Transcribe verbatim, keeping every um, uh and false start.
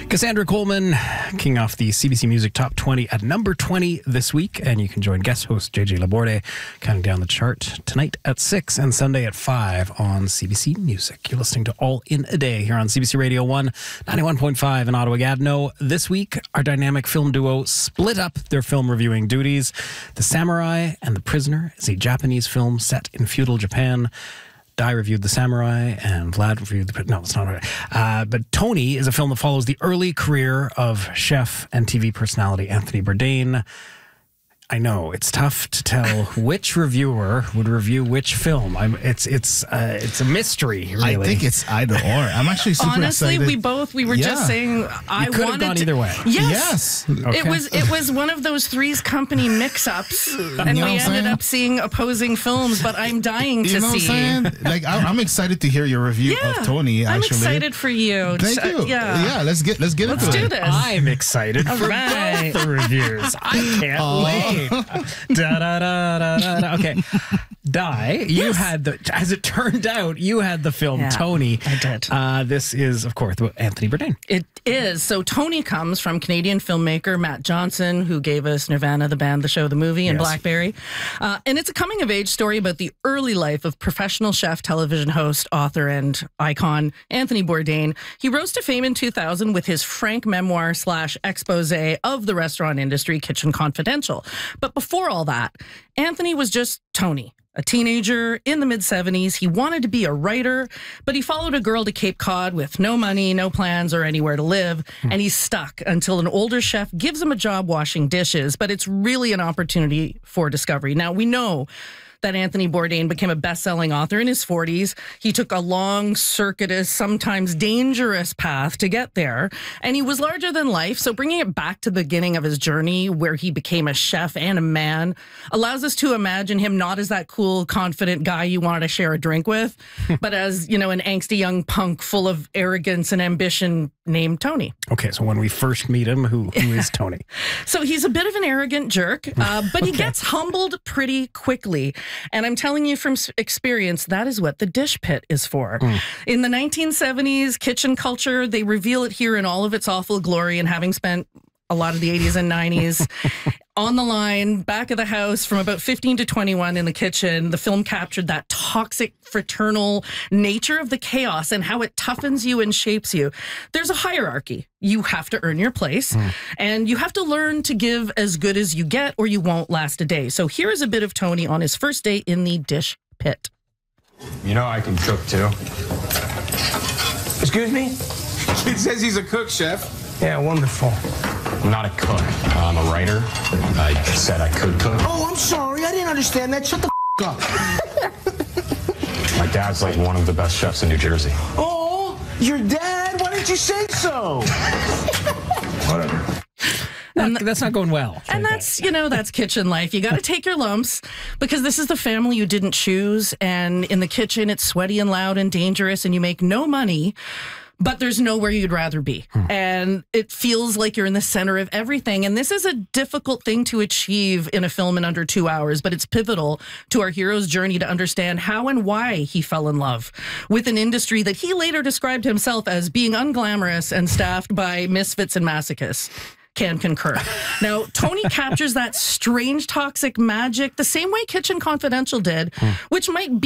Cassandra Coleman kicking off the C B C Music Top twenty at number twenty this week, and you can join guest host J J Laborde counting down the chart tonight at six and Sunday at five on C B C Music. You're listening to All in a Day here on C B C Radio one, ninety-one point five in Ottawa-Gatineau. This week, our dynamic film duo split up their film reviewing duties. The Samurai and the Prisoner is a Japanese film set in feudal Japan. Di reviewed The Samurai, and Vlad reviewed the... No, it's not right. Uh, but Tony is a film that follows the early career of chef and T V personality Anthony Bourdain. I know, it's tough to tell which reviewer would review which film. I'm, it's it's uh, it's a mystery, really. I think it's either or. I'm actually super Honestly, excited. we both, we were Yeah. just saying, I You could have wanted gone to- either way. Yes. Yes. Okay. It was it was one of those Three's Company mix-ups, and You know we what I'm ended saying? up seeing opposing films, but I'm dying to You know see. what I'm saying? Like, I, I'm excited to hear your review Yeah, of Tony, I'm actually. excited for you. Thank Uh, you. yeah. yeah, let's get let's get Let's into do it. this. I'm excited All for right. both the reviews. I can't wait. Da, da, da, da, da, da. Okay. Di, you Yes. had the, as it turned out, you had the film Yeah, Tony. I did. Uh, this is, of course, Anthony Bourdain. It is. So Tony comes from Canadian filmmaker Matt Johnson, who gave us Nirvana, the band, the show, the movie, and Yes. Blackberry. Uh, and it's a coming-of-age story about the early life of professional chef, television host, author, and icon Anthony Bourdain. He rose to fame in two thousand with his frank memoir slash expose of the restaurant industry, Kitchen Confidential. But before all that, Anthony was just Tony. A teenager in the mid-seventies. He wanted to be a writer, but he followed a girl to Cape Cod with no money, no plans, or anywhere to live, and he's stuck until an older chef gives him a job washing dishes, but it's really an opportunity for discovery. Now, we know that Anthony Bourdain became a best-selling author in his forties. He took a long, circuitous, sometimes dangerous path to get there, and he was larger than life. So bringing it back to the beginning of his journey, where he became a chef and a man, allows us to imagine him not as that cool, confident guy you wanted to share a drink with, but as, you know, an angsty young punk full of arrogance and ambition named Tony. Okay, so when we first meet him, who who is Tony? So he's a bit of an arrogant jerk, uh, but he gets humbled pretty quickly. And I'm telling you from s- experience, that is what the dish pit is for. In the nineteen seventies, kitchen culture, they reveal it here in all of its awful glory, and having spent a lot of the eighties and nineties on the line, back of the house from about fifteen to twenty-one in the kitchen, the film captured that toxic, fraternal nature of the chaos and how it toughens you and shapes you. There's a hierarchy. You have to earn your place, mm. and you have to learn to give as good as you get, or you won't last a day. So here is a bit of Tony on his first day in the dish pit. You know I can cook, too. Excuse me? It says he's a cook, chef. Yeah, wonderful. I'm not a cook. I'm a writer. I said I could cook. Oh, I'm sorry. I didn't understand that. Shut the f up. My dad's like one of the best chefs in New Jersey. Oh, your dad? Why didn't you say so? Whatever. Not, that's not going well. And that's, you know, that's kitchen life. You got to take your lumps, because this is the family you didn't choose. And in the kitchen, it's sweaty and loud and dangerous, and you make no money. But there's nowhere you'd rather be. Hmm. And it feels like you're in the center of everything. And this is a difficult thing to achieve in a film in under two hours, but it's pivotal to our hero's journey to understand how and why he fell in love with an industry that he later described himself as being unglamorous and staffed by misfits and masochists. Can concur. Now, Tony captures that strange toxic magic the same way Kitchen Confidential did, hmm. which might be